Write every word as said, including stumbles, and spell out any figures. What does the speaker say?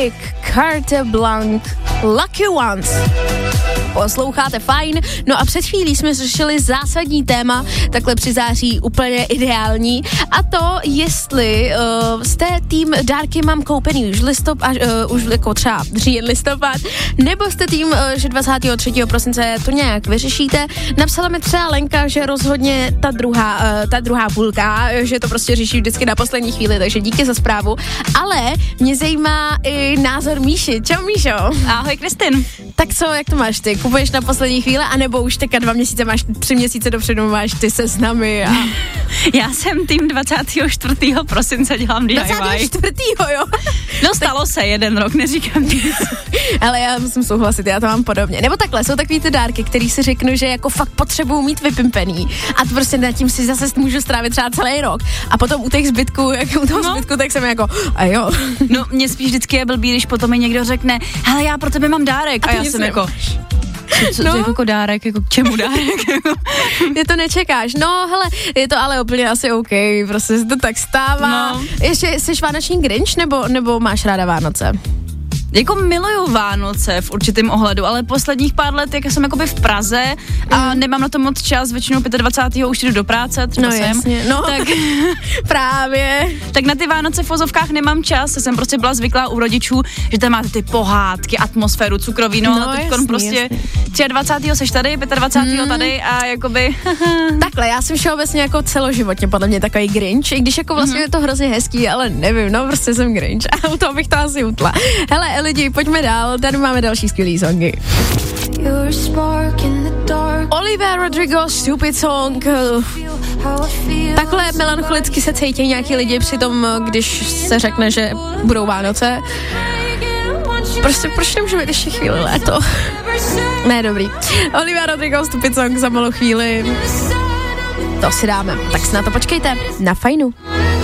Drake, Carte Blanche, Lucky Ones. Posloucháte Fajn. No a před chvílí jsme řešili zásadní téma, takhle při září úplně ideální, a to, jestli uh, jste tým dárky mám koupený už listopad, uh, už jako třeba říjen listopad, nebo jste tým, uh, že dvacátého třetího prosince to nějak vyřešíte. Napsala mi třeba Lenka, že rozhodně ta druhá, uh, ta druhá půlka, že to prostě řeší vždycky na poslední chvíli, takže díky za zprávu. Ale mě zajímá i názor Míši. Čau, Míšo. Ahoj, Kristin. Tak co, jak to máš ty? Kupuješ na poslední chvíli, anebo už teďka dva měsíce máš, tři měsíce dopředu máš ty seznamy a... Já jsem tým dvacátého čtvrtého prosince dělám D I Y. dvacátého čtvrtého jo? No stalo tak... se jeden rok, neříkám nic. Ale já musím souhlasit, já to mám podobně. Nebo takhle, jsou takový ty dárky, který si řeknu, že jako fakt potřebuju mít vypimpený a to prostě nad tím si zase můžu strávit třeba celý rok. A potom u těch zbytků, jak u toho no. zbytku, tak jsem jako, a jo. No, mě spíš vždycky je blbý, když potom mi někdo řekne, hele, já pro tebe mám dárek. A, a já jsem jako... Co, co, no. jako dárek, jako k čemu dárek? Je to nečekáš. No, hele, je to ale úplně asi OK, prostě se to tak stává. No. Ještě jsi vánoční Grinch, nebo, nebo máš ráda Vánoce? Jako miluju Vánoce v určitém ohledu, ale posledních pár let, jak jsem jakoby v Praze a mm. nemám na to moc čas, většinou dvacátého pátého už jdu do práce, třeba no, jsem. Jasně. No, tak právě. Tak na ty Vánoce v vozovkách nemám čas, jsem prostě byla zvyklá u rodičů, že tam máte ty pohádky, atmosféru, cukrovíno, no, a teď prostě dvacátého třetího seš tady, dvacátého pátého mm. tady a jakoby... Takhle, já jsem všeobecně jako celoživotně podle mě takový Grinch, i když jako vlastně mm. je to hrozně hezký, ale nevím, no prostě jsem Grinch a u toho bych to asi utla. Hele, lidi, pojďme dál, tady máme další skvělý songy. Olivia Rodrigo, Stupid Song. Takhle melancholicky se cítí nějaký lidi při tom, když se řekne, že budou Vánoce. Prostě proč nemůžeme mít ještě chvíli léto? Ne, dobrý. Olivia Rodrigo, Stupid Song za malou chvíli. To si dáme. Tak si na to počkejte. Na Fajnu.